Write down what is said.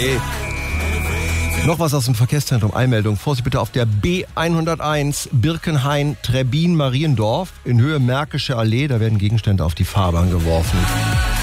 Nee. Noch was aus dem Verkehrszentrum. Eilmeldung. Vorsicht bitte auf der B101 Birkenhain-Trebbin-Mariendorf in Höhe Märkische Allee. Da werden Gegenstände auf die Fahrbahn geworfen.